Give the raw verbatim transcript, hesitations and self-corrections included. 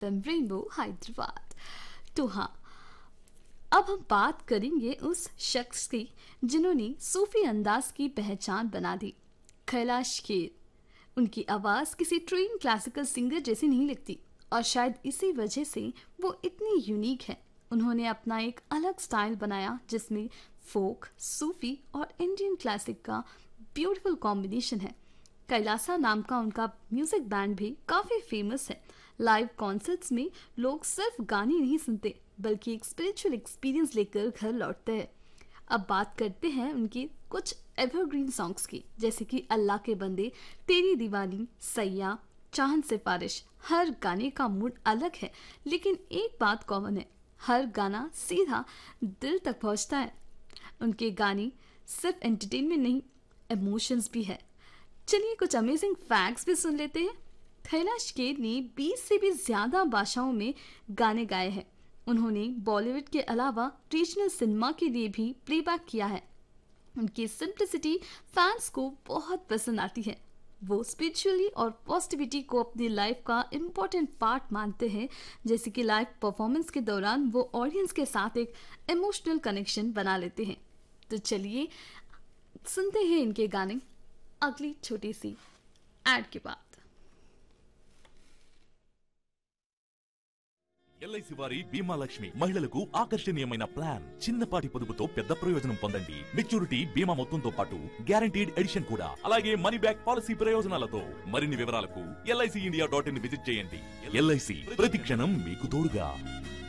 FM rainbow Hyderabad. तो हाँ, अब हम बात करेंगे उस शख्स की जिन्होंने सूफी अंदाज की पहचान बना दी, कैलाश खेर। उनकी आवाज़ किसी ट्रेन क्लासिकल सिंगर जैसी नहीं लगती और शायद इसी वजह से वो इतनी यूनिक है। उन्होंने अपना एक अलग स्टाइल बनाया जिसमें फोक, सूफी और इंडियन क्लासिक का ब्यूटीफुल कॉम्बिनेशन है। कैलासा नाम का उनका म्यूजिक बैंड भी काफ़ी फेमस है। लाइव कॉन्सर्ट्स में लोग सिर्फ गाने नहीं सुनते बल्कि एक स्पिरिचुअल एक्सपीरियंस लेकर घर लौटते हैं। अब बात करते हैं उनके कुछ एवरग्रीन सॉन्ग्स की, जैसे कि अल्लाह के बंदे, तेरी दीवानी, सैया, चांद सिफारिश। हर गाने का मूड अलग है लेकिन एक बात कॉमन है, हर गाना सीधा दिल तक पहुंचता है। उनके गाने सिर्फ एंटरटेनमेंट नहीं, इमोशंस भी है। चलिए कुछ अमेजिंग फैक्ट्स भी सुन लेते हैं। कैलाश खेर ने बीस से भी ज्यादा भाषाओं में गाने गाए हैं। उन्होंने बॉलीवुड के अलावा रीजनल सिनेमा के लिए भी प्लेबैक किया है। उनकी सिंप्लिसिटी फैंस को बहुत पसंद आती है। वो स्पिरिचुअली और पॉजिटिविटी को अपनी लाइफ का इम्पोर्टेंट पार्ट मानते हैं, जैसे कि लाइव परफॉर्मेंस के दौरान वो ऑडियंस के साथ एक इमोशनल कनेक्शन बना लेते हैं। तो चलिए सुनते हैं इनके गाने अगली छोटी सी एड के बाद। ఎల్ఐసి వారి బీమా లక్ష్మి మహిళలకు ఆకర్షణీయమైన ప్లాన్. చిన్నపాటి పొదుపుతో పెద్ద ప్రయోజనం పొందండి. మెచ్యూరిటీ బీమా మొత్తంతో పాటు గ్యారంటీడ్ ఎడిషన్ కూడా, అలాగే మనీ బ్యాక్ పాలసీ ప్రయోజనాలతో. మరిన్ని వివరాలకు LIC India dot in visit చేయండి. ఎల్ఐసి ప్రతి క్షణం మీకు తోడుగా.